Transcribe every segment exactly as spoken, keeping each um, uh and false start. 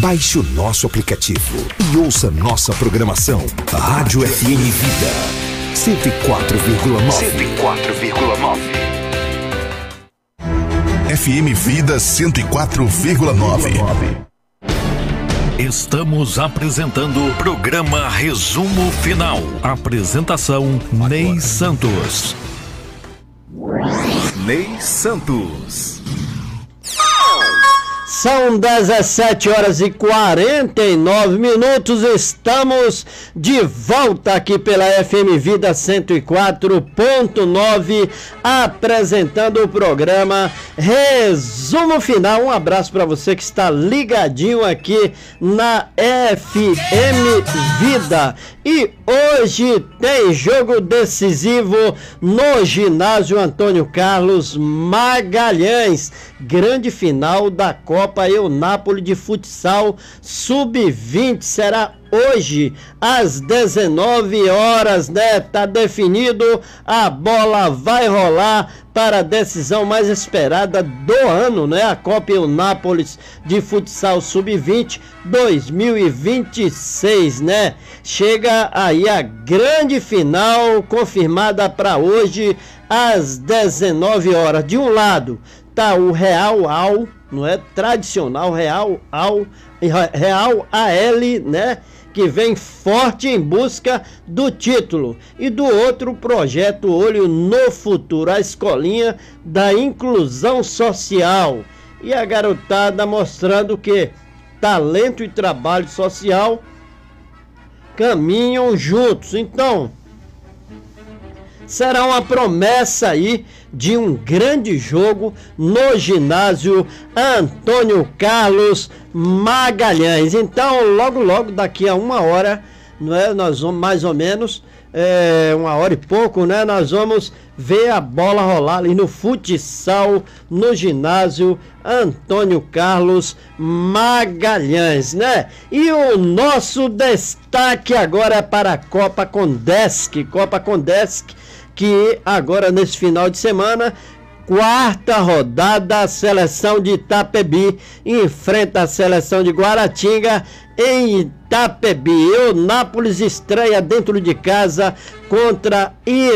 Baixe o nosso aplicativo e ouça nossa programação. Rádio F M Vida cento e quatro vírgula nove. cento e quatro vírgula nove. F M Vida cento e quatro vírgula nove. Estamos apresentando o programa Resumo Final. Apresentação Ney Santos. Ney Santos. São dezessete horas e quarenta e nove minutos, estamos de volta aqui pela F M Vida cento e quatro ponto nove, apresentando o programa Resumo Final. Um abraço para você que está ligadinho aqui na F M Vida. E hoje tem jogo decisivo no ginásio Antônio Carlos Magalhães, grande final da Copa Eunápolis de Futsal sub vinte, será hoje às dezenove horas, né? Tá definido, a bola vai rolar para a decisão mais esperada do ano, né? A Copa Eunápolis de Futsal sub vinte dois mil e vinte e seis, né? Chega aí a grande final confirmada para hoje às dezenove horas. De um lado tá o Real Al, não é? Tradicional Real Al, Real A L, né? Que vem forte em busca do título. E do outro, projeto Olho no Futuro, a escolinha da inclusão social. E a garotada mostrando que talento e trabalho social caminham juntos. Então, será uma promessa aí de um grande jogo no ginásio Antônio Carlos Magalhães. Então, logo, logo, daqui a uma hora, não é? Nós vamos mais ou menos, é, uma hora e pouco, né? Nós vamos ver a bola rolar ali no futsal, no ginásio Antônio Carlos Magalhães, né? E o nosso destaque agora é para a Copa Condesc, Copa Condesc, que agora nesse final de semana, quarta rodada, a seleção de Itapebi enfrenta a seleção de Guaratinga em Itapebi. Eunápolis estreia dentro de casa contra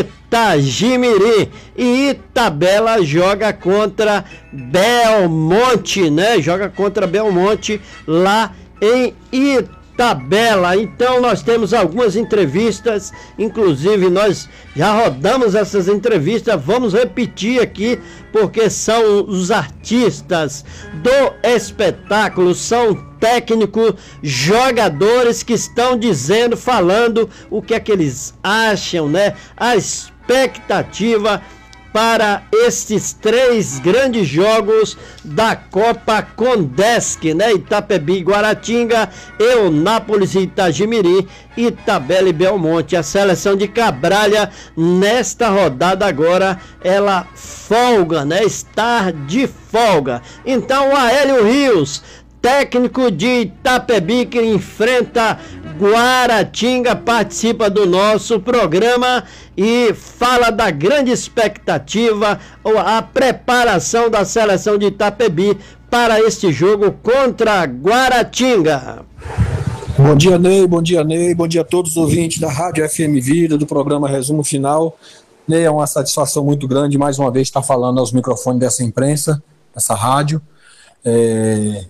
Itagimirim e Itabela joga contra Belmonte, né? Joga contra Belmonte lá em Itabela. Tabela. Então nós temos algumas entrevistas, inclusive nós já rodamos essas entrevistas, vamos repetir aqui porque são os artistas do espetáculo, são técnicos, jogadores que estão dizendo, falando o que é que eles acham, né? A expectativa para estes três grandes jogos da Copa Condesc, né? Itapebi, Guaratinga, Eunápolis e Itagimirim, Itabela e Belmonte. A seleção de Cabralha, nesta rodada agora, ela folga, né? Está de folga. Então, o Aélio Rios, técnico de Itapebi, que enfrenta Guaratinga, participa do nosso programa e fala da grande expectativa, ou a preparação da seleção de Itapebi para este jogo contra Guaratinga. Bom dia, Ney, bom dia, Ney, bom dia a todos os ouvintes da Rádio F M Vida, do programa Resumo Final. Ney, é uma satisfação muito grande mais uma vez estar falando aos microfones dessa imprensa, dessa rádio. É...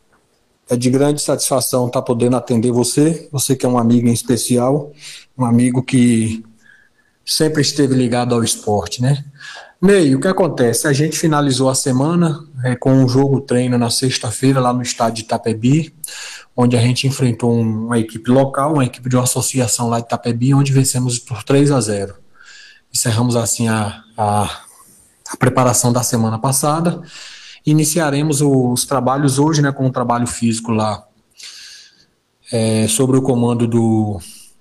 É de grande satisfação estar podendo atender você, você que é um amigo em especial, um amigo que sempre esteve ligado ao esporte, né? Ney, o que acontece? A gente finalizou a semana é, com um jogo treino na sexta-feira lá no estádio de Itapebi, onde a gente enfrentou um, uma equipe local, uma equipe de uma associação lá de Itapebi, onde vencemos por três a zero. Encerramos assim a, a, a preparação da semana passada. Iniciaremos os trabalhos hoje, né, com um trabalho físico lá, é, sobre o comando do,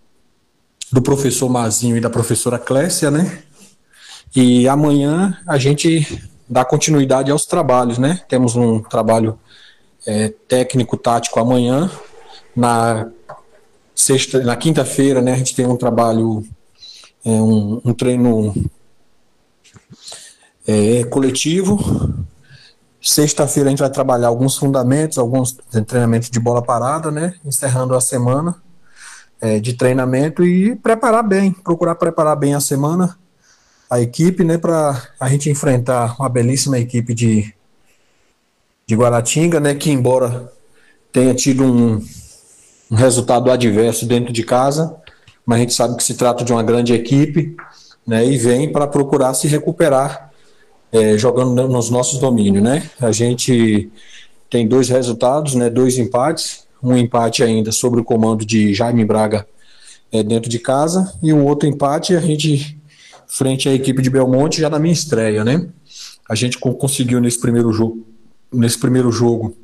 do professor Mazinho e da professora Clécia, né, e amanhã a gente dá continuidade aos trabalhos, né, temos um trabalho é, técnico-tático amanhã, na sexta, na quinta-feira, né, a gente tem um trabalho, é, um, um treino é, coletivo. Sexta-feira a gente vai trabalhar alguns fundamentos, alguns treinamentos de bola parada, né? Encerrando a semana é, de treinamento e preparar bem, procurar preparar bem a semana, a equipe, né? Para a gente enfrentar uma belíssima equipe de, de Guaratinga, né? Que embora tenha tido um, um resultado adverso dentro de casa, mas a gente sabe que se trata de uma grande equipe, né? E vem para procurar se recuperar É, jogando nos nossos domínios, né? A gente tem dois resultados, né? Dois empates, um empate ainda sobre o comando de Jaime Braga é, dentro de casa e um outro empate a gente frente à equipe de Belmonte já na minha estreia, né? A gente conseguiu nesse primeiro jogo, nesse primeiro jogo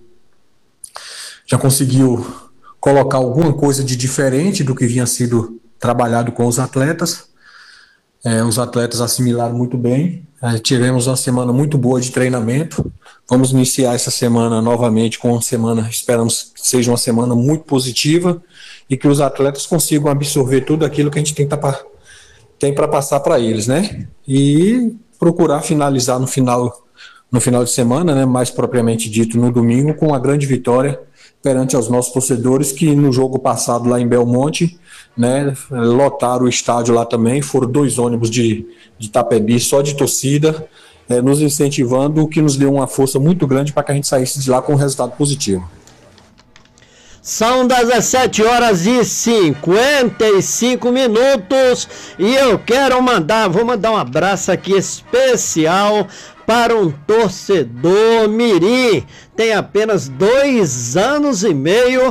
já conseguiu colocar alguma coisa de diferente do que vinha sido trabalhado com os atletas. É, os atletas assimilaram muito bem. É, tivemos uma semana muito boa de treinamento. Vamos iniciar essa semana novamente com uma semana, esperamos que seja uma semana muito positiva e que os atletas consigam absorver tudo aquilo que a gente tem para passar para eles, né? E procurar finalizar no final, no final de semana, né, mais propriamente dito no domingo, com uma grande vitória perante aos nossos torcedores que no jogo passado lá em Belmonte, né, lotaram o estádio lá também, foram dois ônibus de, de Itapebi só de torcida, é, nos incentivando, o que nos deu uma força muito grande para que a gente saísse de lá com um resultado positivo. São dezessete horas e cinquenta e cinco minutos e eu quero mandar, vou mandar um abraço aqui especial para um torcedor mirim, tem apenas dois anos e meio,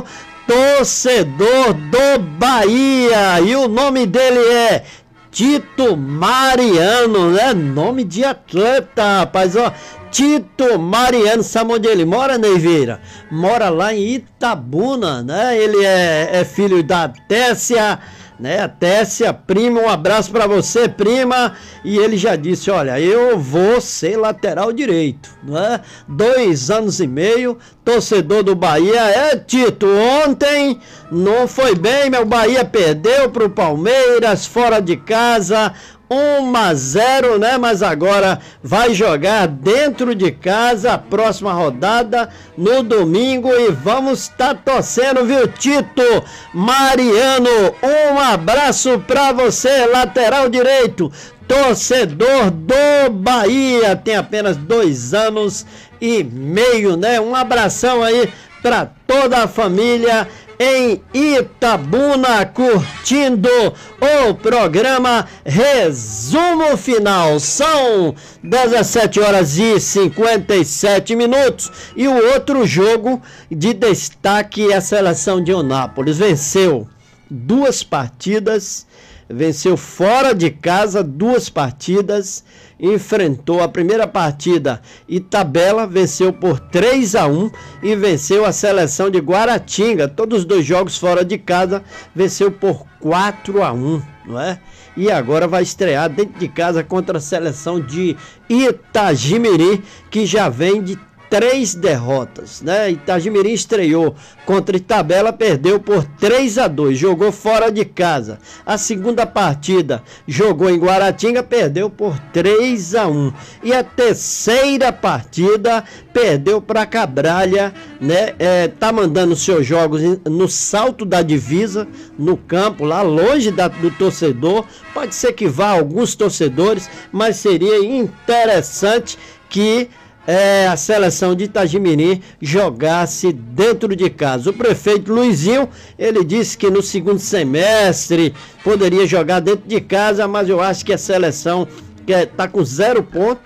torcedor do Bahia, e o nome dele é Tito Mariano, né? Nome de atleta, rapaz, ó. Tito Mariano, sabe onde ele mora, Neiveira? Mora lá em Itabuna, né? Ele é, é filho da Tessia, né? A Tessia, prima, um abraço pra você, prima. E ele já disse, olha, eu vou ser lateral direito, né? Dois anos e meio, torcedor do Bahia. É, Tito, ontem não foi bem, meu Bahia perdeu pro Palmeiras, fora de casa, um a zero, né? Mas agora vai jogar dentro de casa a próxima rodada no domingo e vamos estar tá torcendo, viu, Tito Mariano? Um abraço pra você, lateral direito, torcedor do Bahia, tem apenas dois anos e meio, né? Um abração aí pra toda a família em Itabuna, curtindo o programa Resumo Final. São dezessete horas e cinquenta e sete minutos e o outro jogo de destaque é a seleção de Eunápolis. Venceu duas partidas, venceu fora de casa duas partidas, enfrentou a primeira partida Itabela, venceu por três a um e venceu a seleção de Guaratinga, todos os dois jogos fora de casa, venceu por quatro a um, não é? E agora vai estrear dentro de casa contra a seleção de Itagimirim, que já vem de três derrotas, né? Itagimirim estreou contra Itabela, perdeu por três a dois, jogou fora de casa. A segunda partida jogou em Guaratinga, perdeu por três a um. E a terceira partida perdeu para Cabralha, né? É, tá mandando seus jogos no Salto da Divisa, no campo, lá longe da, do torcedor. Pode ser que vá alguns torcedores, mas seria interessante que É, a seleção de Itagimirim jogasse dentro de casa. O prefeito Luizinho, ele disse que no segundo semestre poderia jogar dentro de casa, mas eu acho que a seleção que está com zero ponto,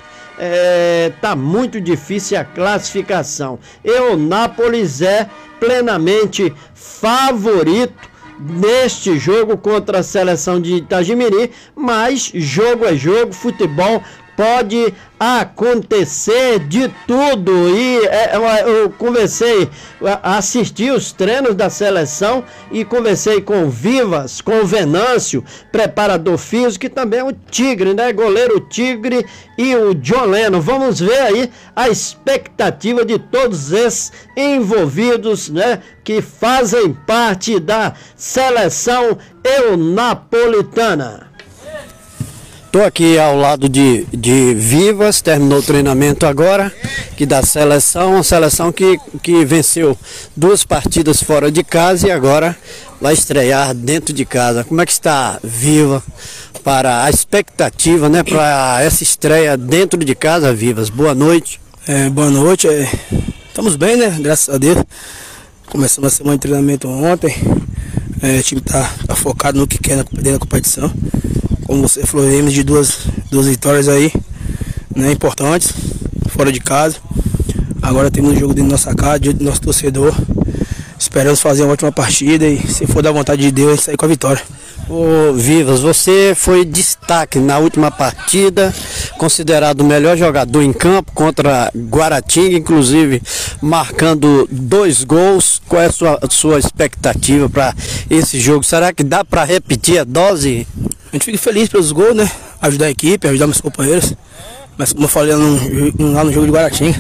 é, tá muito difícil a classificação. Eunápolis é plenamente favorito neste jogo contra a seleção de Itagimirim, mas jogo é jogo, futebol pode acontecer de tudo. E é, eu conversei, assisti os treinos da seleção e conversei com o Vivas, com o Venâncio, preparador físico, que também é o Tigre, né? Goleiro Tigre, e o John Leno. Vamos ver aí a expectativa de todos esses envolvidos, né? Que fazem parte da seleção eunapolitana. Estou aqui ao lado de, de Vivas, terminou o treinamento agora, que da seleção, uma seleção que, que venceu duas partidas fora de casa e agora vai estrear dentro de casa. Como é que está Viva para a expectativa, né, para essa estreia dentro de casa, Vivas? Boa noite. É, boa noite, é, estamos bem, né, graças a Deus. Começamos a semana de treinamento ontem, é, o time está tá focado no que quer na, dentro da competição. Como você falou, viemos de duas, duas vitórias aí, né, importantes, fora de casa. Agora temos um jogo dentro da nossa casa, diante do nosso torcedor. Esperamos fazer uma ótima partida e, se for da vontade de Deus, a gente sair com a vitória. Ô Vivas, você foi destaque na última partida, considerado o melhor jogador em campo contra Guaratinga, inclusive marcando dois gols. Qual é a sua, a sua expectativa para esse jogo? Será que dá para repetir a dose? A gente fica feliz pelos gols, né? Ajudar a equipe, ajudar meus companheiros. Mas como eu falei no, lá no jogo de Guaratinga,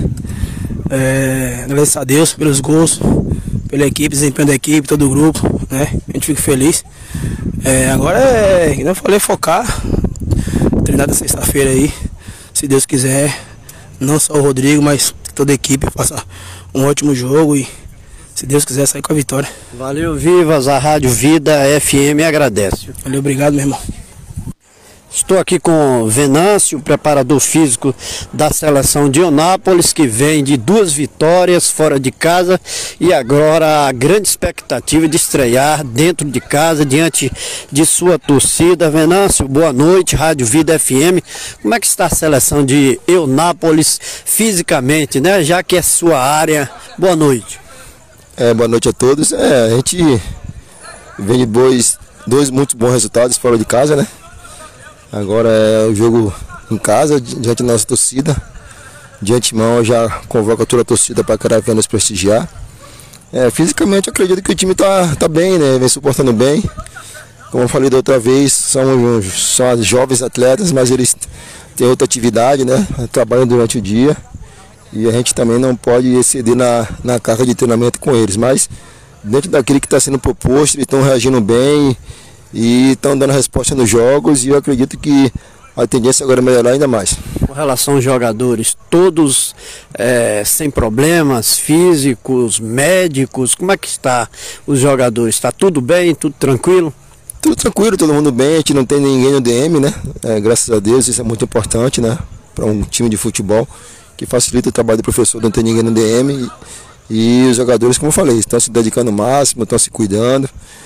é, agradeço a Deus pelos gols, pela equipe, desempenho da equipe, todo o grupo, né? A gente fica feliz. É, agora é, como eu falei, focar, treinar da sexta-feira aí, se Deus quiser, não só o Rodrigo, mas toda a equipe faça um ótimo jogo e, se Deus quiser, sair com a vitória. Valeu, Vivas, a Rádio Vida F M agradece. Valeu, obrigado, meu irmão. Estou aqui com Venâncio, preparador físico da seleção de Eunápolis, que vem de duas vitórias fora de casa e agora a grande expectativa de estrear dentro de casa, diante de sua torcida. Venâncio, boa noite, Rádio Vida F M. Como é que está a seleção de Eunápolis fisicamente, né? Já que é sua área. Boa noite. É, boa noite a todos. É, a gente vem de dois, dois muito bons resultados fora de casa, né? Agora é o jogo em casa, diante da nossa torcida. De antemão eu já convoco toda a torcida para cada vez nos prestigiar. É, fisicamente eu acredito que o time está tá bem, né? Vem suportando bem. Como eu falei da outra vez, são, são jovens atletas, mas eles têm outra atividade, né? Trabalham durante o dia. E a gente também não pode exceder na, na carga de treinamento com eles. Mas dentro daquilo que está sendo proposto, eles estão reagindo bem e estão dando resposta nos jogos, e eu acredito que a tendência agora é melhorar ainda mais. Com relação aos jogadores, todos é, sem problemas físicos, médicos, como é que está os jogadores? Está tudo bem, tudo tranquilo? Tudo tranquilo, todo mundo bem, a gente não tem ninguém no D M, né? É, graças a Deus, isso é muito importante, né? Para um time de futebol, que facilita o trabalho do professor, não ter ninguém no D M. E, e os jogadores, como eu falei, estão se dedicando ao máximo, estão se cuidando.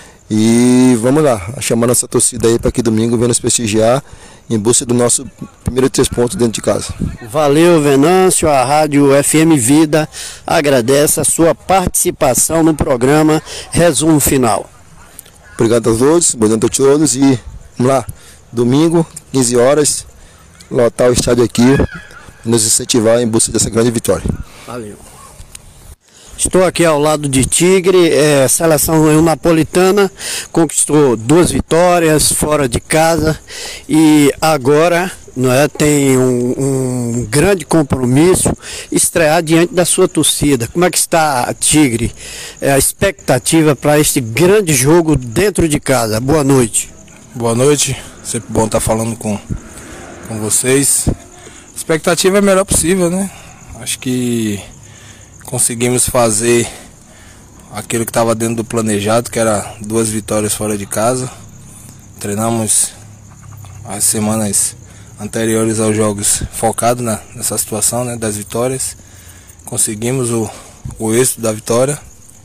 E vamos lá, chamar nossa torcida aí para que domingo venha nos prestigiar em busca do nosso primeiro três pontos dentro de casa. Valeu, Venâncio, a Rádio F M Vida agradece a sua participação no programa Resumo Final. Obrigado a todos, boa noite a todos e vamos lá, domingo, quinze horas, lotar o estádio aqui, nos incentivar em busca dessa grande vitória. Valeu. Estou aqui ao lado de Tigre, é, seleção eunapolitana, conquistou duas vitórias fora de casa e agora, não é, tem um, um grande compromisso, estrear diante da sua torcida. Como é que está, Tigre, é, a expectativa para este grande jogo dentro de casa? Boa noite. Boa noite, sempre bom estar falando com, com vocês. A expectativa é a melhor possível, né? Acho que conseguimos fazer aquilo que estava dentro do planejado, que era duas vitórias fora de casa. Treinamos as semanas anteriores aos jogos focado na, nessa situação, né, das vitórias. Conseguimos o, o êxito da vitória.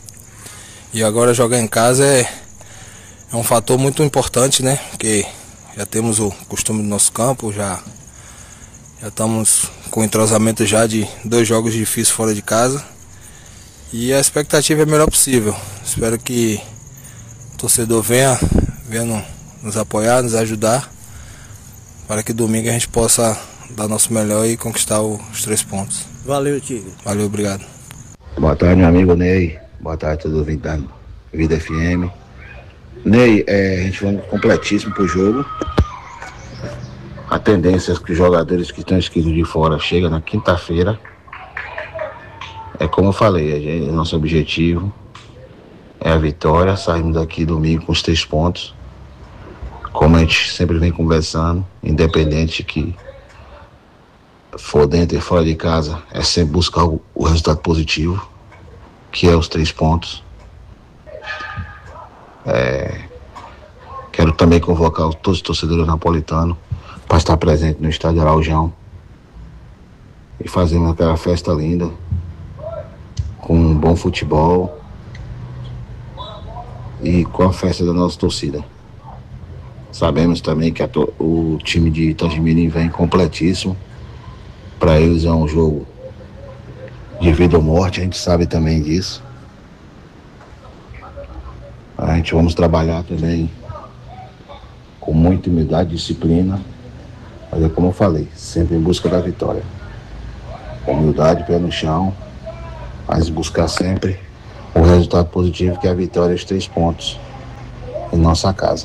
E agora jogar em casa é, é um fator muito importante, né? Porque já temos o costume do nosso campo, já, já estamos com entrosamento já de dois jogos difíceis fora de casa. E a expectativa é a melhor possível. Espero que o torcedor venha, venha nos apoiar, nos ajudar, para que domingo a gente possa dar nosso melhor e conquistar os três pontos. Valeu, Tigre. Valeu, obrigado. Boa tarde, meu amigo Ney. Boa tarde a todos os ouvintes da Vida F M. Ney, é, a gente vai completíssimo pro jogo. A tendência é que os jogadores que estão inscritos de fora chegam na quinta-feira. É como eu falei, a gente, nosso objetivo é a vitória. Saímos daqui domingo com os três pontos. como a gente sempre vem conversando, independente que for dentro e fora de casa, é sempre buscar o, o resultado positivo, que é os três pontos. É, quero também convocar todos os torcedores napolitanos para estar presente no estádio Araujão e fazendo aquela festa linda, com um bom futebol e com a festa da nossa torcida. Sabemos também que a to- o time de Itagimirim vem completíssimo. Para eles é um jogo de vida ou morte, a gente sabe também disso. A gente vamos trabalhar também com muita humildade e disciplina, mas é como eu falei, sempre em busca da vitória. Humildade, pé no chão, mas buscar sempre o resultado positivo, que é a vitória e os três pontos em nossa casa.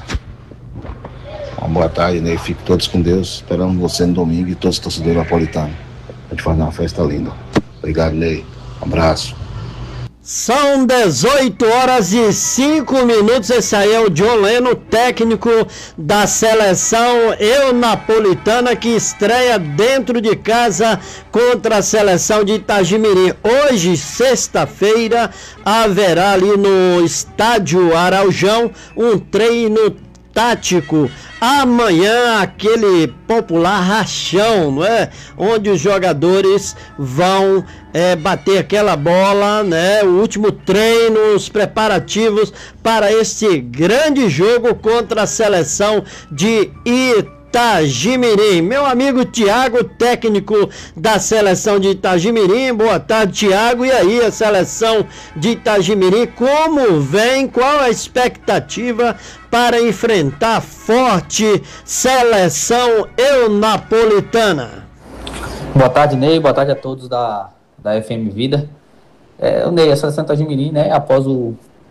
Uma boa tarde, Ney. Fiquem todos com Deus. Esperamos você no domingo e todos os torcedores napolitanos. A gente fazer uma festa linda. Obrigado, Ney. Um abraço. São dezoito horas e cinco minutos. Esse aí é o John Leno, técnico da seleção eunapolitana, que estreia dentro de casa contra a seleção de Itagimirim. Hoje, sexta-feira, haverá ali no estádio Araujão um treino tático. Amanhã, aquele popular rachão, não é? Onde os jogadores vão é, bater aquela bola, né? O último treino, os preparativos para este grande jogo contra a seleção de Itagimirim. Meu amigo Tiago, técnico da seleção de Itagimirim. Boa tarde, Tiago. E aí, a seleção de Itagimirim, como vem? Qual a expectativa para enfrentar a forte seleção eunapolitana? Boa tarde, Ney. Boa tarde a todos da, da F M Vida. É, o Ney, a seleção de Itagimirim, né, após o,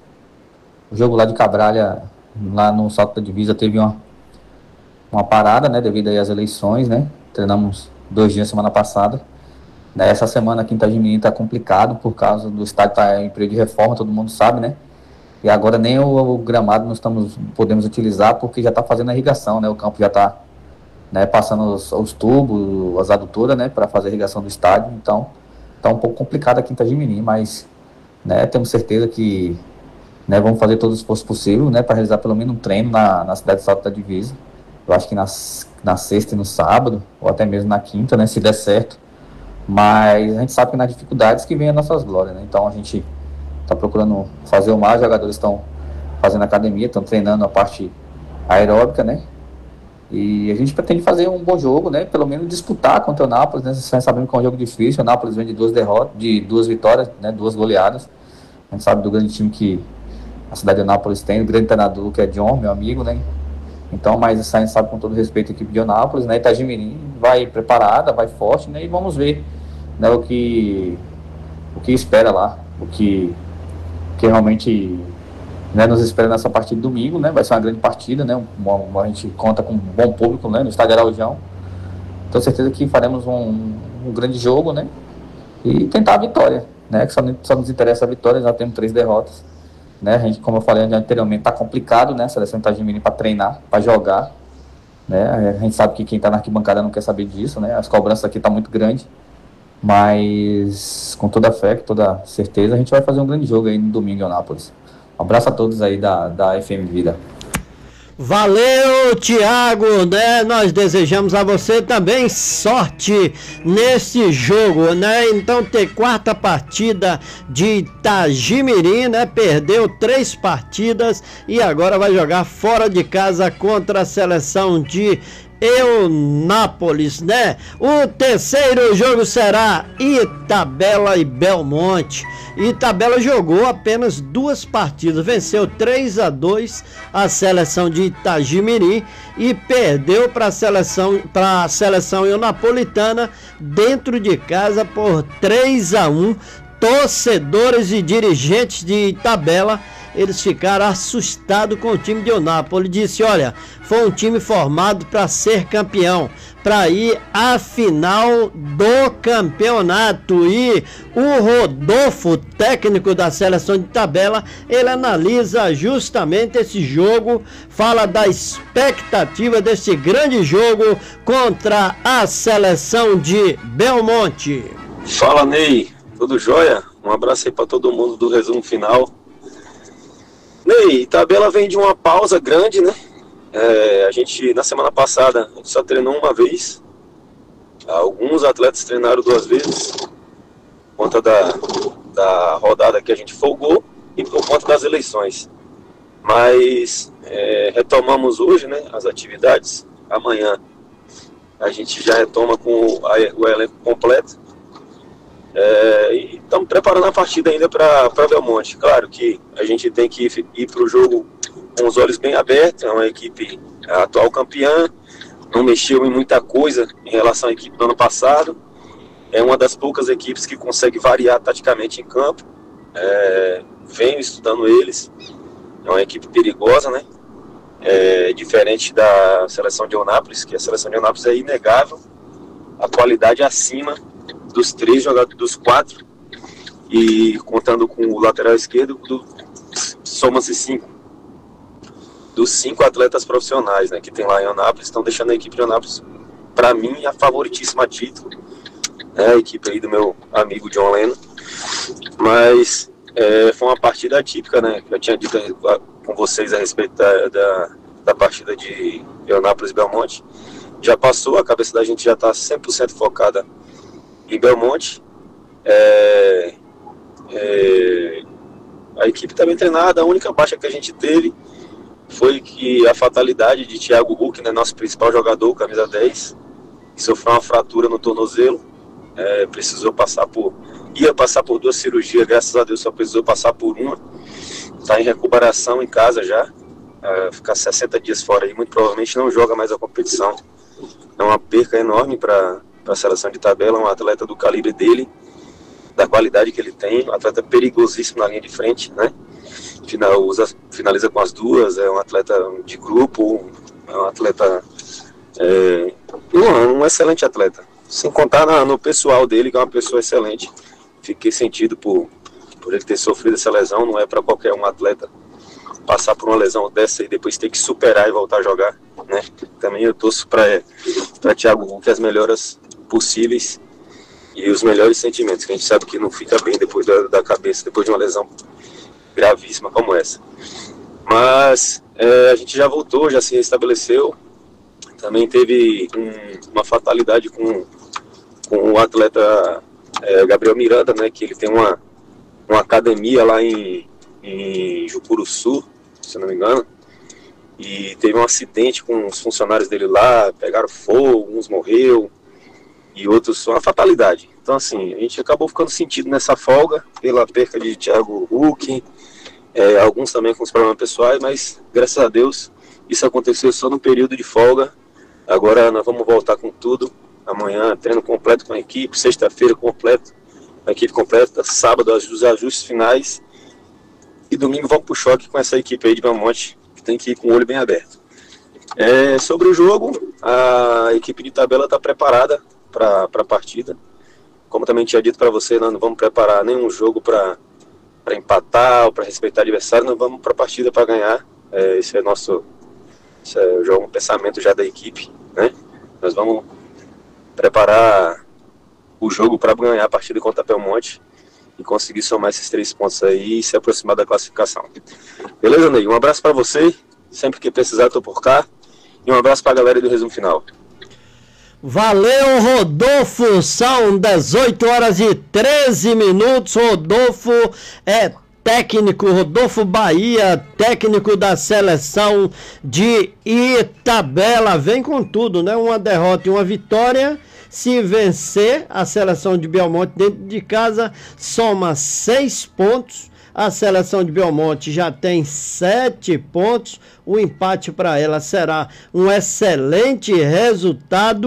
o jogo lá de Cabralha, lá no Salto da Divisa, teve uma, uma parada, né, devido aí às eleições, né. Treinamos dois dias semana passada. Né, essa semana aqui em Itagimirim está complicado por causa do estádio estar em período de reforma, todo mundo sabe, né. E agora nem o, o gramado nós estamos, podemos utilizar, porque já está fazendo a irrigação, né? O campo já está, né, passando os, os tubos, as adutoras, né, para fazer a irrigação do estádio. Então, está um pouco complicado aqui em Itagimirim, mas, né, temos certeza que, né, vamos fazer todo o esforço possível, né, para realizar pelo menos um treino na, na cidade de Salto da Divisa. Eu acho que na, na sexta e no sábado, ou até mesmo na quinta, né, se der certo. Mas a gente sabe que nas dificuldades que vem as nossas glórias, né? Então a gente está procurando fazer o mais, os jogadores estão fazendo academia, estão treinando a parte aeróbica, né? E a gente pretende fazer um bom jogo, né? Pelo menos disputar contra o Nápoles, né? Vocês sabem que é um jogo difícil, o Nápoles vem de duas derrotas, de duas vitórias, né? Duas goleadas. A gente sabe do grande time que a cidade de Nápoles tem, o grande treinador que é John, meu amigo, né? Então, mas a gente sabe com todo respeito a equipe de Nápoles, né? Itagimirim vai preparada, vai forte, né? E vamos ver, né, o que o que espera lá, o que que realmente, né, nos espera nessa partida de domingo, né? Vai ser uma grande partida, né? Uma, uma, a gente conta com um bom público, né, no estádio Araujão. Tenho certeza que faremos um, um grande jogo, né? E tentar a vitória, né? Que só, só nos interessa a vitória, já temos três derrotas, né? A gente, como eu falei anteriormente, tá complicado, né? A seleção de Itagimirim para treinar, para jogar, né? A gente sabe que quem tá na arquibancada não quer saber disso, né? As cobranças aqui tá muito grande. Mas com toda a fé, com toda certeza, a gente vai fazer um grande jogo aí no domingo em Nápoles. Um abraço a todos aí da, da F M Vida. Valeu, Tiago, né? Nós desejamos a você também sorte nesse jogo, né? Então, ter quarta partida de Itagimirim, né? Perdeu três partidas e agora vai jogar fora de casa contra a seleção de Eunápolis, né? O terceiro jogo será Itabela e Belmonte. Itabela jogou apenas duas partidas, venceu três a dois a seleção de Itagimirim e perdeu para a seleção para a seleção eunapolitana dentro de casa por três a um. Torcedores e dirigentes de Itabela, eles ficaram assustados com o time de Eunápolis. Disse, olha, foi um time formado para ser campeão, para ir à final do campeonato. E o Rodolfo, técnico da seleção de Tabela, ele analisa justamente esse jogo, fala da expectativa desse grande jogo contra a seleção de Belmonte. Fala, Ney, tudo jóia? Um abraço aí para todo mundo do resumo final. Ney, Tabela vem de uma pausa grande, né? É, a gente, na semana passada, a gente só treinou uma vez. Alguns atletas treinaram duas vezes, por conta da, da rodada que a gente folgou e por conta das eleições. Mas é, retomamos hoje, né, as atividades. Amanhã a gente já retoma com o, a, o elenco completo. É, e estamos preparando a partida ainda para Belmonte. Claro que a gente tem que ir, ir para o jogo com os olhos bem abertos. É uma equipe a atual campeã, não mexeu em muita coisa em relação à equipe do ano passado. É uma das poucas equipes que consegue variar taticamente em campo. É, venho estudando eles. É uma equipe perigosa, né? É, diferente da seleção de Eunápolis, que a seleção de Eunápolis é inegável. A qualidade é acima dos três jogadores, dos quatro, e contando com o lateral esquerdo, do, soma-se cinco. Dos cinco atletas profissionais, né, que tem lá em Eunápolis, estão deixando a equipe de Eunápolis, para mim, a favoritíssima a título. É a equipe aí do meu amigo John Leno. Mas é, foi uma partida atípica, né? Eu tinha dito com vocês a respeito da, da, da partida de Eunápolis e Belmonte. Já passou, a cabeça da gente já está cem por cento focada em Belmonte. É, é, a equipe está bem treinada. A única baixa que a gente teve foi que a fatalidade de Thiago Huck, né, nosso principal jogador, camisa dez, que sofreu uma fratura no tornozelo. É, precisou passar por ia passar por duas cirurgias, graças a Deus só precisou passar por uma. Está em recuperação em casa já, é, ficar sessenta dias fora aí, muito provavelmente não joga mais a competição. É uma perca enorme para a seleção de Tabela, um atleta do calibre dele, da qualidade que ele tem, um atleta perigosíssimo na linha de frente, né? Final, usa, finaliza com as duas, é um atleta de grupo, é um atleta, é, um, um excelente atleta. Sem contar na, no pessoal dele, que é uma pessoa excelente. Fiquei sentido por, por ele ter sofrido essa lesão, não é para qualquer um atleta passar por uma lesão dessa e depois ter que superar e voltar a jogar, né? Também eu torço para Thiago Huck as melhoras possíveis e os melhores sentimentos, que a gente sabe que não fica bem depois da, da cabeça, depois de uma lesão gravíssima como essa. Mas é, a gente já voltou, já se restabeleceu. Também teve um, uma fatalidade com, com o atleta é, Gabriel Miranda, né, que ele tem uma, uma academia lá em, em Jucuruçu, se não me engano, e teve um acidente com os funcionários dele lá, pegaram fogo, uns morreu e outros, uma fatalidade. Então assim, a gente acabou ficando sentido nessa folga pela perca de Thiago Huck, é, alguns também com os problemas pessoais, mas graças a Deus isso aconteceu só no período de folga. Agora nós vamos voltar com tudo. Amanhã treino completo com a equipe, sexta-feira completo, a equipe completa, sábado os ajustes finais e domingo vamos pro choque com essa equipe aí de Belmonte, que tem que ir com o olho bem aberto. É, sobre o jogo, a equipe de Tabela está preparada para a partida. Como também tinha dito para você, nós não vamos preparar nenhum jogo para empatar ou para respeitar o adversário, nós vamos para a partida para ganhar. É, esse é nosso esse é o jogo, um pensamento já da equipe, né? Nós vamos preparar o jogo para ganhar a partida contra a Belmonte e conseguir somar esses três pontos aí e se aproximar da classificação. Beleza, Ney? Um abraço para você, sempre que precisar estou por cá, e um abraço para a galera do resumo final. Valeu, Rodolfo, são dezoito horas e treze minutos, Rodolfo é técnico, Rodolfo Bahia, técnico da seleção de Itabela, vem com tudo, né? Uma derrota e uma vitória. Se vencer a seleção de Belmonte dentro de casa, soma seis pontos. A seleção de Belmonte já tem sete pontos. O empate para ela será um excelente resultado.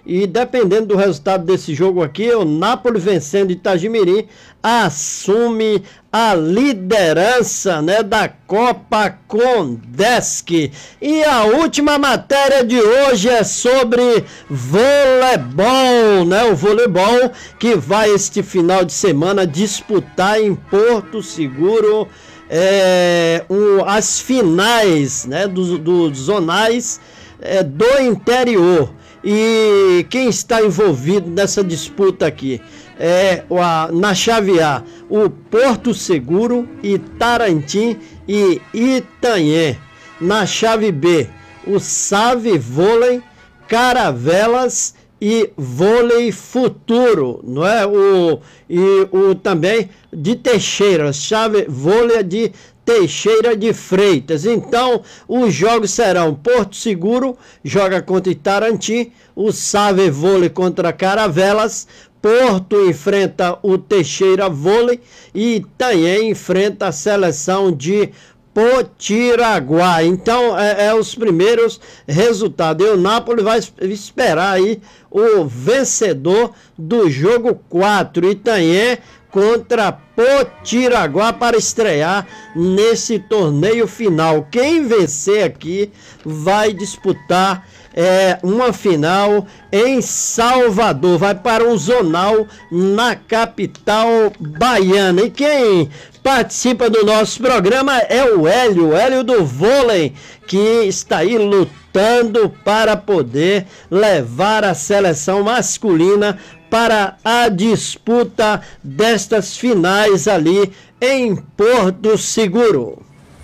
E dependendo do resultado desse jogo aqui, o Napoli vencendo Itagimirim assume a liderança, né, da Copa Condesc. E a última matéria de hoje é sobre voleibol, né? O voleibol que vai este final de semana disputar em Porto Seguro é, um, as finais, né, dos, dos zonais é, do interior. E quem está envolvido nessa disputa aqui é na chave A, o Porto Seguro, Itarantim e Itanhém. Na chave B, o Save Vôlei, Caravelas e Vôlei Futuro, não é? O, e o também de Teixeira, chave Vôlei de Teixeira de Freitas. Então, os jogos serão: Porto Seguro joga contra Itarantim, o Save Vôlei contra Caravelas, Porto enfrenta o Teixeira Vôlei e Itanhém enfrenta a seleção de Potiraguá. Então, é, é os primeiros resultados. E o Napoli vai esperar aí o vencedor do jogo quatro, Itanhém contra Potiraguá, para estrear nesse torneio final. Quem vencer aqui vai disputar é, uma final em Salvador, vai para um zonal na capital baiana. E quem participa do nosso programa é o Hélio, o Hélio do vôlei, que está aí lutando para poder levar a seleção masculina para a disputa destas finais ali em Porto Seguro.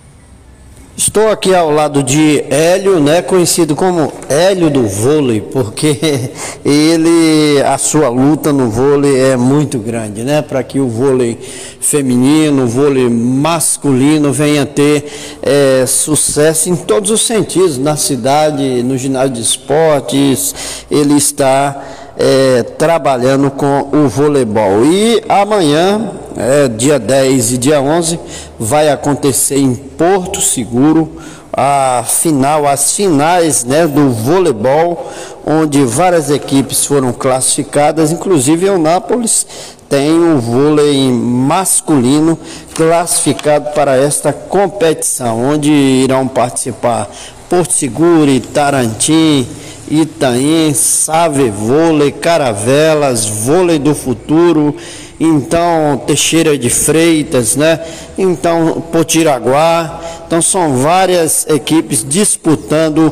Estou aqui ao lado de Hélio, né, conhecido como Hélio do vôlei, porque ele, a sua luta no vôlei é muito grande, né, para que o vôlei feminino, o vôlei masculino venha ter é, sucesso em todos os sentidos, na cidade, no ginásio de esportes. Ele está É, trabalhando com o voleibol. E amanhã, é, dia dez e dia onze, vai acontecer em Porto Seguro a final, as finais, né, do voleibol, onde várias equipes foram classificadas, inclusive o Nápoles tem o vôlei masculino classificado para esta competição, onde irão participar Porto Seguro, Itarantim, Itanhém, Save Vôlei, Caravelas, Vôlei do Futuro, então Teixeira de Freitas, né? Então Potiraguá. Então são várias equipes disputando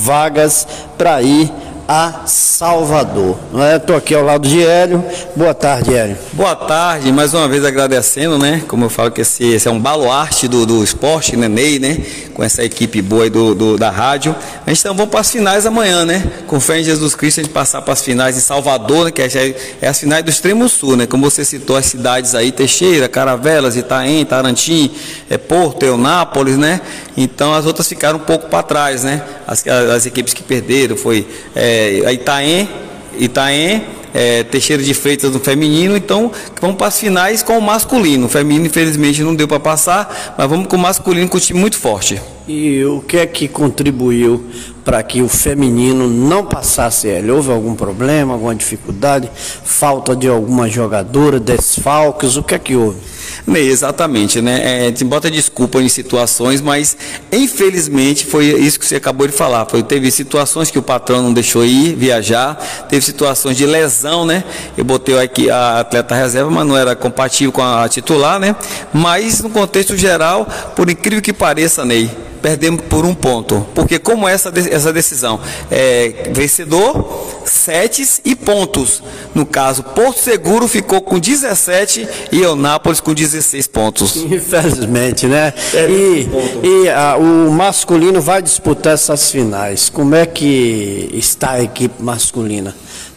vagas para ir a Salvador. Estou aqui ao lado de Hélio. Boa tarde, Hélio. Boa tarde, mais uma vez agradecendo, né? Como eu falo que esse, esse é um baluarte do, do esporte, né, Ney, né? Com essa equipe boa aí do, do, da rádio. A gente então vamos para as finais amanhã, né? Com fé em Jesus Cristo, a gente passar para as finais em Salvador, né? Que é, é as finais do extremo sul, né? Como você citou as cidades aí, Teixeira, Caravelas, Itaém, Itarantim, é, Porto, Eunápolis, né? Então as outras ficaram um pouco para trás, né? As, as equipes que perderam foi é, Itaém, Itaém, é, Teixeira de Freitas no feminino. Então vamos para as finais com o masculino. O feminino infelizmente não deu para passar, mas vamos com o masculino, com o time muito forte. E o que é que contribuiu para que o feminino não passasse, Hélio? Houve algum problema, alguma dificuldade, falta de alguma jogadora, desfalques, o que é que houve? Exatamente, né? É, a gente bota desculpa em situações, mas infelizmente foi isso que você acabou de falar. Foi, teve situações que o patrão não deixou ir viajar, teve situações de lesão, né? Eu botei aqui a atleta reserva, mas não era compatível com a titular, né? Mas no contexto geral, por incrível que pareça, Ney, perdemos por um ponto, porque como essa, essa decisão é vencedor, setes e pontos. No caso, Porto Seguro ficou com dezessete e Eunápolis com dezesseis pontos. Infelizmente, né? É, e e a, o masculino vai disputar essas finais. Como é que está a equipe masculina?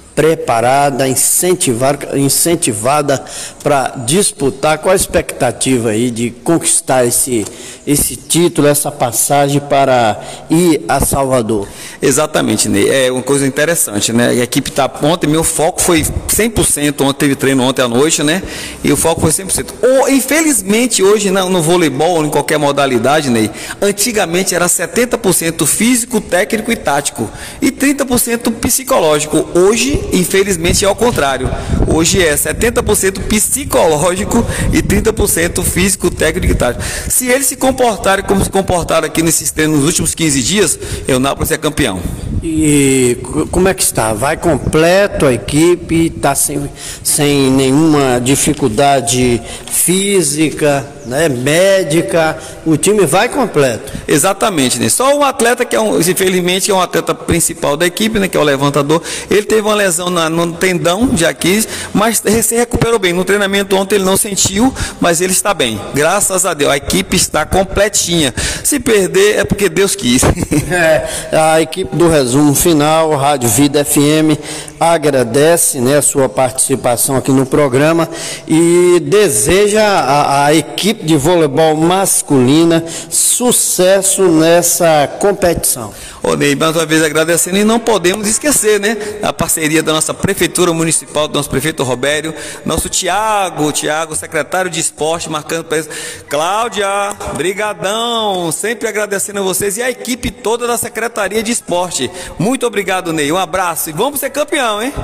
preparada, incentivada, incentivada para disputar. Qual a expectativa aí de conquistar esse, esse título, essa passagem para ir a Salvador? Exatamente, Ney. É uma coisa interessante, né? A equipe está ontem, meu foco foi cem por cento, ontem teve treino ontem à noite, né? E o foco foi cem por cento. O, infelizmente, hoje no, no voleibol, em qualquer modalidade, Ney, antigamente era setenta por cento físico, técnico e tático e trinta por cento psicológico. Hoje, infelizmente, é ao contrário. Hoje é setenta por cento psicológico e trinta por cento físico, técnico e tático. Se eles se comportarem como se comportaram aqui nesses treinos nos últimos quinze dias, eu Nápoles é campeão. E como é que está? Vai completo a equipe? Está sem, sem nenhuma dificuldade física, né, médica? O time vai completo? Exatamente, né? Só um atleta que é um, infelizmente é um atleta principal da equipe, né, que é o levantador. Ele teve uma lesão na, no tendão de Aquiles, mas se recuperou bem. No treinamento ontem ele não sentiu, mas ele está bem. Graças a Deus, a equipe está completinha. Se perder é porque Deus quis. É, a equipe do Resumo Final, Rádio Vida F M, agradece, né, a sua participação aqui no programa e deseja a, a equipe de voleibol masculina sucesso nessa competição. Ô Ney, mais uma vez agradecendo, e não podemos esquecer, né, a parceria da nossa Prefeitura Municipal, do nosso prefeito Robério, nosso Tiago, Tiago, secretário de Esporte, marcando para isso. Cláudia, brigadão, sempre agradecendo a vocês e a equipe toda da Secretaria de Esporte. Muito obrigado, Ney, um abraço e vamos ser campeão, hein?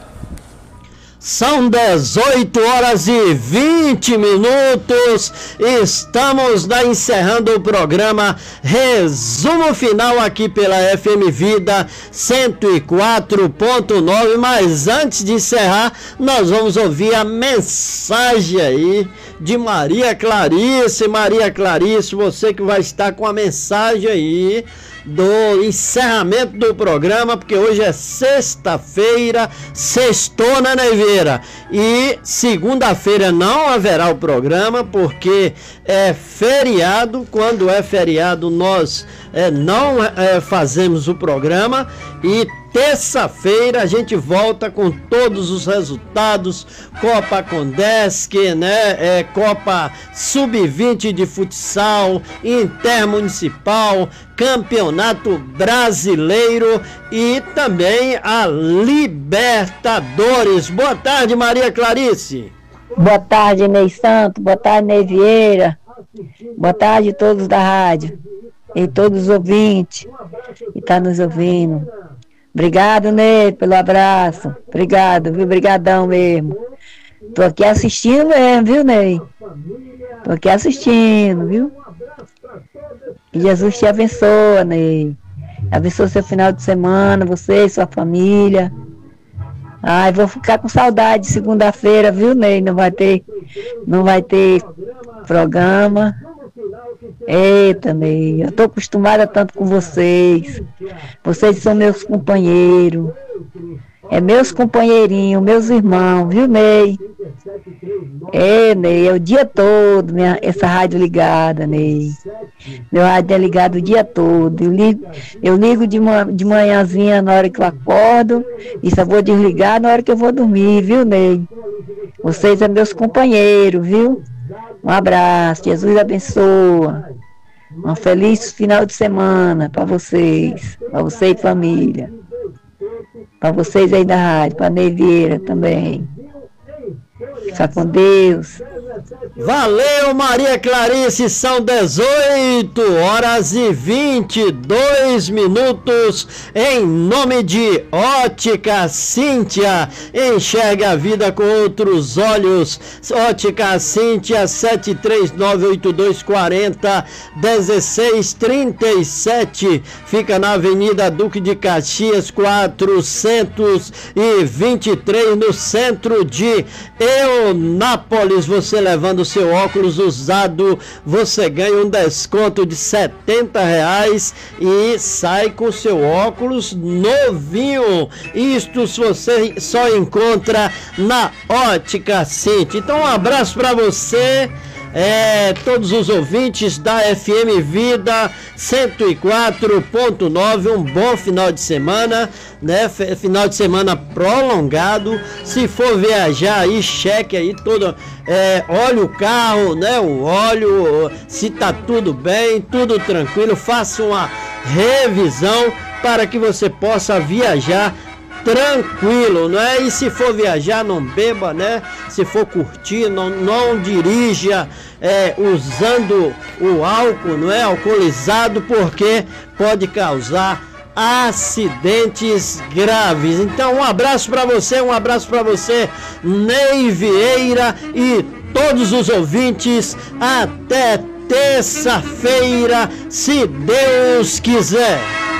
São dezoito horas e vinte minutos, estamos na, encerrando o programa Resumo Final aqui pela F M Vida cento e quatro ponto nove, mas antes de encerrar, nós vamos ouvir a mensagem aí de Maria Clarice. Maria Clarice, você que vai estar com a mensagem aí do encerramento do programa, porque hoje é sexta-feira, sextona, né, Vieira? E segunda-feira não haverá o programa, porque é feriado. Quando é feriado, nós é, não é, fazemos o programa. E terça-feira a gente volta com todos os resultados, Copa Condesc, né, é, Copa sub vinte de futsal, intermunicipal, Campeonato Brasileiro e também a Libertadores. Boa tarde, Maria Clarice. Boa tarde, Ney Santo. Boa tarde, Ney Vieira. Boa tarde a todos da rádio e todos os ouvintes que estão nos ouvindo. Obrigado, Ney, pelo abraço. Obrigado, viu? Obrigadão mesmo. Tô aqui assistindo mesmo, viu, Ney? Tô aqui assistindo, viu? Que Jesus te abençoe, Ney. Abençoe seu final de semana, você e sua família. Ai, vou ficar com saudade de segunda-feira, viu, Ney? Não vai ter, não vai ter programa. Eita, Ney, eu tô acostumada tanto com vocês. Vocês são meus companheiros. É meus companheirinhos, meus irmãos, viu, Ney? É, Ney, é o dia todo, minha, essa rádio ligada, Ney. Meu rádio é ligado o dia todo. Eu ligo, eu ligo de, ma, de manhãzinha na hora que eu acordo e só vou desligar na hora que eu vou dormir, viu, Ney? Vocês são meus companheiros, viu? Um abraço, Jesus abençoa. Um feliz final de semana para vocês, para você e família. Para vocês aí da rádio, para a Ney Vieira também. Fica com Deus. Valeu, Maria Clarice, são dezoito horas e vinte e dois minutos. Em nome de Ótica Cíntia, enxerga a vida com outros olhos. Ótica Cíntia, sete três nove oito dois quatro zero, um seis três sete, fica na Avenida Duque de Caxias, quatrocentos e vinte e três, no centro de Eunápolis. Você levando seu óculos usado, você ganha um desconto de setenta reais e sai com seu óculos novinho. Isto você só encontra na Ótica Cíntia. Então um abraço para você, é, todos os ouvintes da F M Vida cento e quatro ponto nove, um bom final de semana, né? Final de semana prolongado. Se for viajar aí, cheque aí todo, é, olha o carro, né? O óleo, se tá tudo bem, tudo tranquilo, faça uma revisão para que você possa viajar tranquilo, né? E se for viajar, não beba, né? Se for curtir, não, não dirija é, usando o álcool, não é? Alcoolizado, porque pode causar acidentes graves. Então, um abraço para você, um abraço para você, Ney Vieira, e todos os ouvintes. Até terça-feira, se Deus quiser.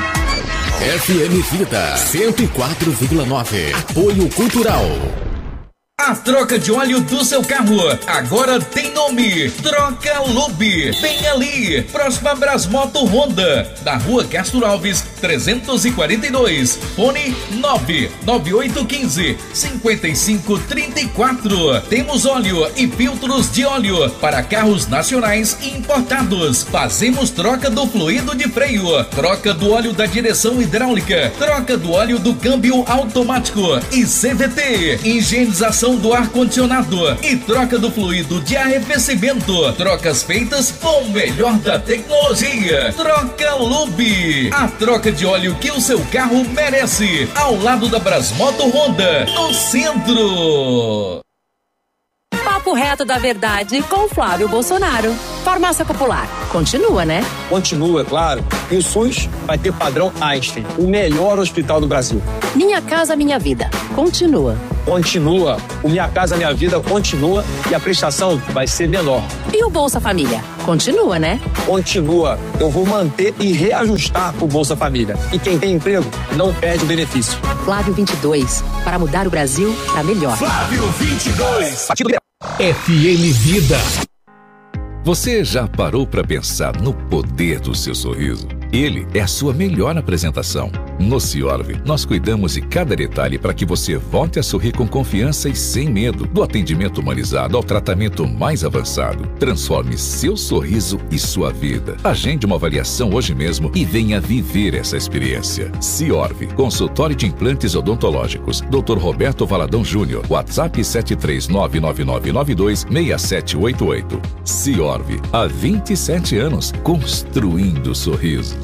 F M Vida cento e quatro vírgula nove. Apoio Cultural. A troca de óleo do seu carro agora tem nome: Troca Lube. Bem ali, próxima Brasmoto Honda, na rua Castro Alves trezentos e quarenta e dois. Fone nove nove oito um cinco, cinco cinco três quatro. Temos óleo e filtros de óleo para carros nacionais e importados. Fazemos troca do fluido de freio, troca do óleo da direção hidráulica, troca do óleo do câmbio automático e C V T, higienização do ar-condicionado e troca do fluido de arrefecimento. Trocas feitas com o melhor da tecnologia. Troca Lube, a troca de óleo que o seu carro merece, ao lado da Brasmoto Honda, no centro. Papo reto da verdade com Flávio Bolsonaro. Farmácia Popular, continua, né? Continua, claro. E o SUS vai ter padrão Einstein, o melhor hospital do Brasil. Minha Casa Minha Vida, continua. Continua. O Minha Casa Minha Vida continua e a prestação vai ser menor. E o Bolsa Família, continua, né? Continua. Eu vou manter e reajustar o Bolsa Família. E quem tem emprego não perde o benefício. Flávio vinte e dois, para mudar o Brasil para melhor. Flávio vinte e dois. F M Vida. Você já parou para pensar no poder do seu sorriso? Ele é a sua melhor apresentação. No Ciorv, nós cuidamos de cada detalhe para que você volte a sorrir com confiança e sem medo. Do atendimento humanizado ao tratamento mais avançado. Transforme seu sorriso e sua vida. Agende uma avaliação hoje mesmo e venha viver essa experiência. Ciorv, consultório de implantes odontológicos. doutor Roberto Valadão Júnior. WhatsApp sete três nove nove nove nove dois seis sete oito oito. Ciorv, há vinte e sete anos, construindo sorrisos.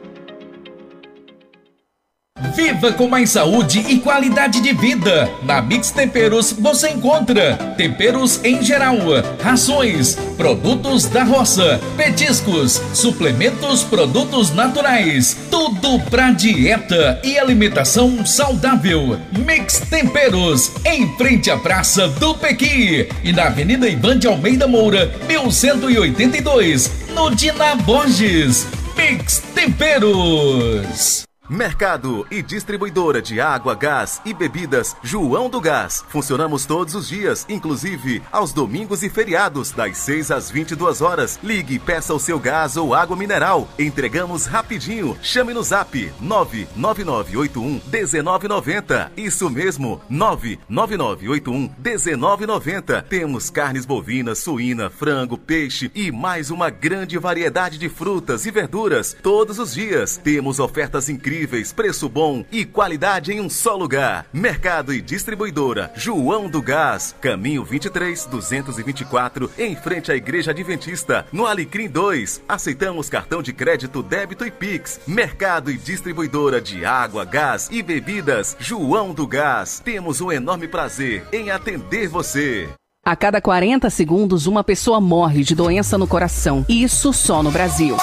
Viva com mais saúde e qualidade de vida. Na Mix Temperos você encontra temperos em geral, rações, produtos da roça, petiscos, suplementos, produtos naturais, tudo pra dieta e alimentação saudável. Mix Temperos, em frente à Praça do Pequi e na Avenida Ivan de Almeida Moura, mil cento e oitenta e dois, no Dina Borges. Mix Temperos. Mercado e distribuidora de água, gás e bebidas João do Gás. Funcionamos todos os dias, inclusive aos domingos e feriados, das seis às vinte e duas horas. Ligue e peça o seu gás ou água mineral. Entregamos rapidinho. Chame no zap nove nove nove oito um um nove nove zero. Isso mesmo, nove nove nove oito um um nove nove zero. Temos carnes bovinas, suína, frango, peixe e mais uma grande variedade de frutas e verduras todos os dias. Temos ofertas incríveis, preço bom e qualidade em um só lugar. Mercado e distribuidora João do Gás, caminho vinte e três, duzentos e vinte e quatro, em frente à Igreja Adventista, no Alecrim dois. Aceitamos cartão de crédito, débito e Pix. Mercado e distribuidora de água, gás e bebidas João do Gás. Temos um enorme prazer em atender você. A cada quarenta segundos, uma pessoa morre de doença no coração. Isso só no Brasil.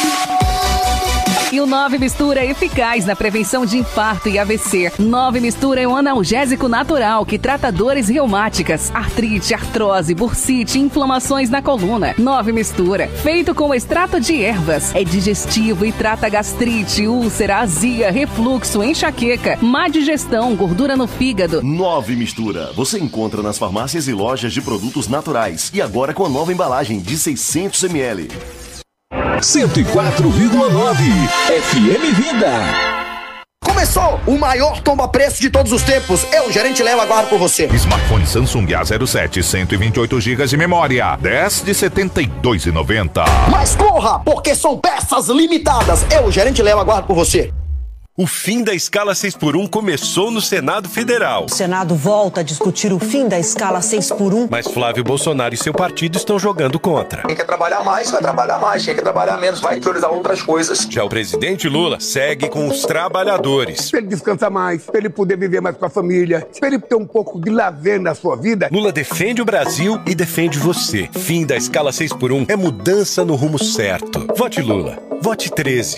E o nove Mistura é eficaz na prevenção de infarto e A V C. nove Mistura é um analgésico natural que trata dores reumáticas, artrite, artrose, bursite, inflamações na coluna. nove Mistura, feito com extrato de ervas, é digestivo e trata gastrite, úlcera, azia, refluxo, enxaqueca, má digestão, gordura no fígado. nove Mistura, você encontra nas farmácias e lojas de produtos naturais. E agora com a nova embalagem de seiscentos mililitros. cento e quatro vírgula nove F M Vida. Começou o maior tomba-preço de todos os tempos. Eu, gerente Léo, aguardo por você. Smartphone Samsung A zero sete, cento e vinte e oito gigas de memória, dez de setenta e dois reais e noventa centavos. Mas corra, porque são peças limitadas. Eu, gerente Léo, aguardo por você. O fim da escala seis por um começou no Senado Federal. O Senado volta a discutir o fim da escala seis por um. Mas Flávio Bolsonaro e seu partido estão jogando contra. Quem quer trabalhar mais, vai trabalhar mais. Quem quer trabalhar menos, vai priorizar outras coisas. Já o presidente Lula segue com os trabalhadores. Para ele descansar mais, para ele poder viver mais com a família, para ele ter um pouco de lazer na sua vida. Lula defende o Brasil e defende você. Fim da escala seis por um é mudança no rumo certo. Vote Lula. Vote treze.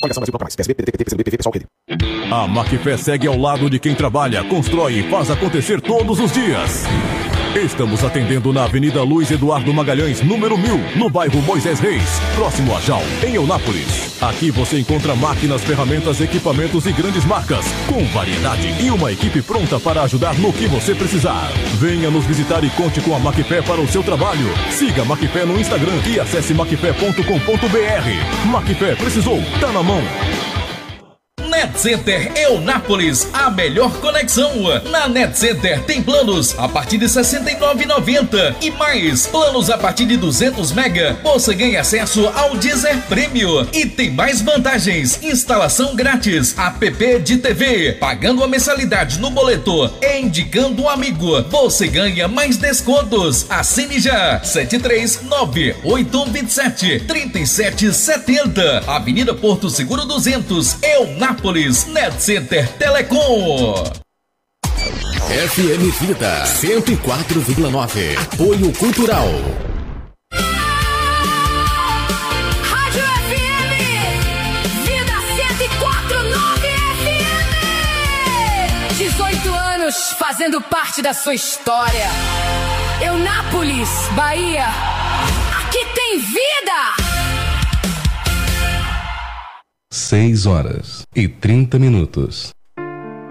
A Macfé segue ao lado de quem trabalha, constrói e faz acontecer todos os dias. Estamos atendendo na Avenida Luiz Eduardo Magalhães, número mil, no bairro Moisés Reis, próximo a Jal, em Eunápolis. Aqui você encontra máquinas, ferramentas, equipamentos e grandes marcas, com variedade e uma equipe pronta para ajudar no que você precisar. Venha nos visitar e conte com a Macfé para o seu trabalho. Siga a Macfé no Instagram e acesse macfé ponto com ponto br. Macfé, precisou? Tá na mão. Net Center Eunápolis, a melhor conexão. Na Net Center tem planos a partir de sessenta e nove reais e noventa centavos e mais planos a partir de duzentos mega. Você ganha acesso ao Deezer Premium e tem mais vantagens: instalação grátis, app de T V, pagando a mensalidade no boleto e indicando um amigo, você ganha mais descontos. Assine já. sete três nove oito um dois sete três sete sete zero, Avenida Porto Seguro duzentos, Eunápolis. Net Center Telecom. F M Vida cento e quatro vírgula nove. Apoio Cultural. Rádio F M Vida cento e quatro vírgula nove F M. dezoito anos fazendo parte da sua história. Eunápolis, Bahia. Aqui tem vida. Seis horas e trinta minutos.